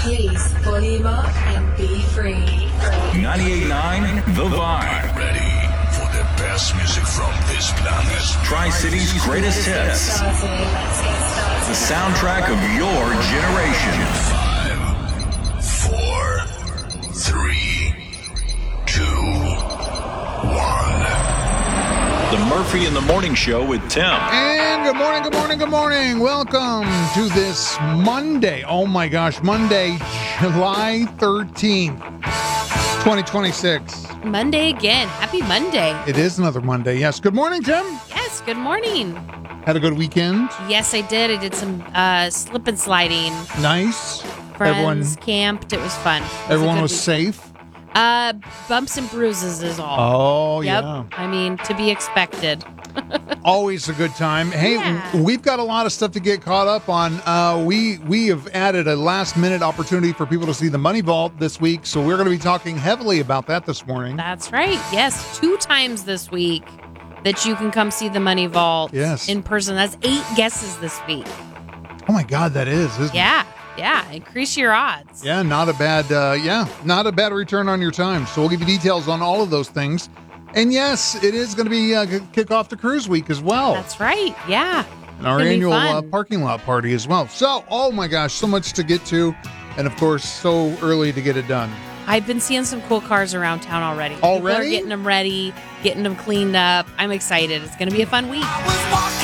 Please volume up and be free. 98.9 The Vibe. Ready for the best music from this planet. Tri-City's greatest hits. Started. Let's get started. The soundtrack of your generation. 5, 4, 3, 2, 1. The Murphy in the Morning Show with Tim. And good morning, good morning, good morning. Welcome to this Monday. Oh my gosh, Monday, July 13th, 2026. Monday again. Happy Monday. It is another Monday. Yes. Good morning, Tim. Yes, good morning. Had a good weekend. Yes, I did. I did some slip and sliding. Nice. Friends camped. It was fun. It was Everyone a good was week. safe. Bumps and bruises is all. Oh, Yep. yeah. I mean, to be expected. Always a good time. Hey, Yeah. we've got a lot of stuff to get caught up on. We have added a last-minute opportunity for people to see the Money Vault this week, so we're going to be talking heavily about that this morning. That's right. Yes, 2 times this week that you can come see the Money Vault Yes. in person. That's 8 guesses this week. Oh my God, that is, isn't it? Yeah. Increase your odds. Yeah, not a bad return on your time. So we'll give you details on all of those things. And yes, it is going to be kick off the cruise week as well. That's right. Yeah. And our gonna be annual fun. parking lot party as well. So, oh my gosh, so much to get to. And of course, so early to get it done. I've been seeing some cool cars around town already. People are Already? getting them ready, getting them cleaned up. I'm excited. It's going to be a fun week. I was walking